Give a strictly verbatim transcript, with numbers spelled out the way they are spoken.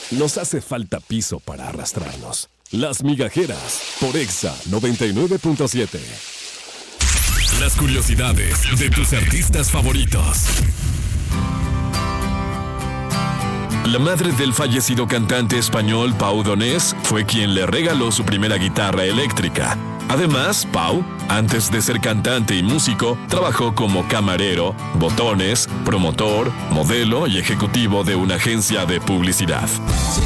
nos hace falta piso para arrastrarnos. Las Migajeras, por Exa noventa y nueve punto siete. Las curiosidades de tus artistas favoritos. La madre del fallecido cantante español Pau Donés fue quien le regaló su primera guitarra eléctrica. Además, Pau, antes de ser cantante y músico, trabajó como camarero, botones, promotor, modelo y ejecutivo de una agencia de publicidad.